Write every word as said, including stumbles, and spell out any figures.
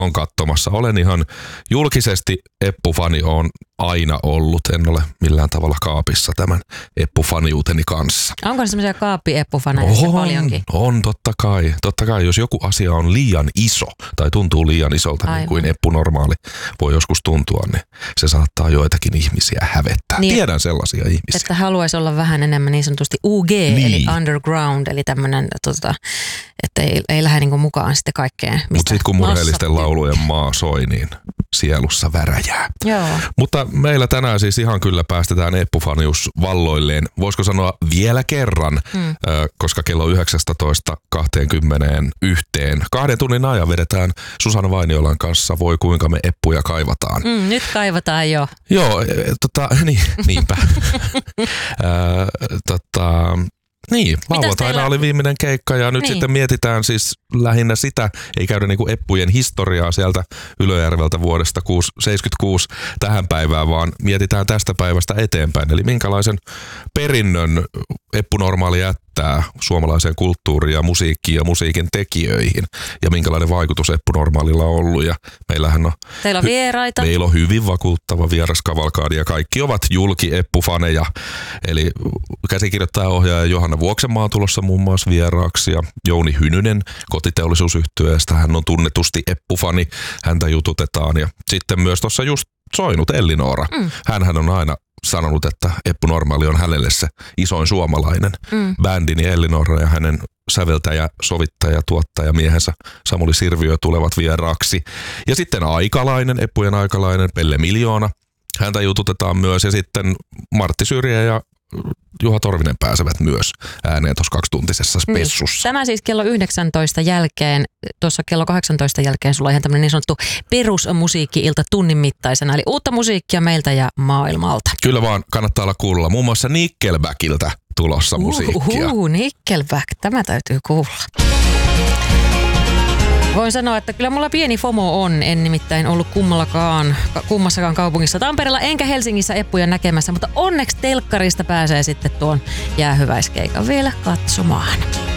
on katsomassa. Olen ihan julkisesti Eppu-fani on aina ollut. En ole millään tavalla kaapissa tämän Eppu-faniuteni kanssa. Onko semmoisia kaappi-Eppu-faneja on, paljonkin? On, totta kai. Totta kai, jos joku asia on liian iso tai tuntuu liian isolta, Aivan. niin kuin Eppu normaali voi joskus tuntua, niin se saattaa joitakin ihmisiä hävettää. Niin, Tiedän sellaisia ihmisiä. Että haluaisi olla vähän enemmän niin sanotusti U G, niin. eli underground, eli tämmöinen, tota, että ei, ei lähde niinku mukaan sitten kaikkeen, mistä Mutta sitten kun murheellisten laulujen maa soi, niin sielussa väräjää. Joo. Mutta meillä tänään siis ihan kyllä päästetään Eppu-fanius valloilleen. Voisiko sanoa vielä kerran, hmm. koska kello yhdeksäntoista kaksikymmentäyksi kahden tunnin ajan vedetään Susanna Vainiolan kanssa Voi kuinka me Eppuja kaivataan. Mm, nyt kaivataan jo. Joo, tota, niin, niinpä. äh, tota... Niin, lauantaina teillä... oli viimeinen keikka ja nyt niin. sitten mietitään siis lähinnä sitä, ei käydä niinku Eppujen historiaa sieltä Ylöjärveltä vuodesta seitsemänkymmentäkuusi tähän päivään, vaan mietitään tästä päivästä eteenpäin. Eli minkälaisen perinnön Eppu Normaali jättää suomalaiseen kulttuuriin ja musiikkiin ja musiikin tekijöihin ja minkälainen vaikutus Eppu Normaalilla on ollut. Ja meillähän on, Teillä on vieraita. Meillä on hyvin vakuuttava vieraskavalkaadi ja kaikki ovat julki Eppu-faneja. Eli käsikirjoittaja ohjaaja Johanna Vuoksenmaa tulossa muun muassa vieraaksi ja Jouni Hynynen kotiteollisuusyhtyeestä. Hän on tunnetusti Eppu-fani, häntä jututetaan ja sitten myös tuossa just soinut Ellinora. Mm. Hänhän on aina sanonut, että Eppu Normaali on hänelle se isoin suomalainen mm. bändini Ellinora ja hänen säveltäjä, sovittaja, tuottaja miehensä Samuli Sirviö tulevat vieraaksi. Ja sitten Aikalainen, Eppujen Aikalainen, Pelle Miljoona. Häntä jututetaan myös ja sitten Martti Syrjä ja Juha Torvinen pääsevät myös ääneen tuossa kaksituntisessa spessussa. Tämä siis kello yhdeksäntoista jälkeen, tuossa kello kahdeksantoista jälkeen sulla on ihan tämmöinen niin sanottu perusmusiikki-ilta tunnin mittaisena, eli uutta musiikkia meiltä ja maailmalta. Kyllä vaan, kannattaa olla kuulla. Muun muassa Nickelbackiltä tulossa uh, musiikkia. Uhu, Nickelback, tämä täytyy kuulla. Voin sanoa, että kyllä mulla pieni FOMO on. En nimittäin ollut kummallakaan, kummassakaan kaupungissa Tampereella enkä Helsingissä Eppuja näkemässä, mutta onneksi telkkarista pääsee sitten tuon jäähyväiskeikan vielä katsomaan.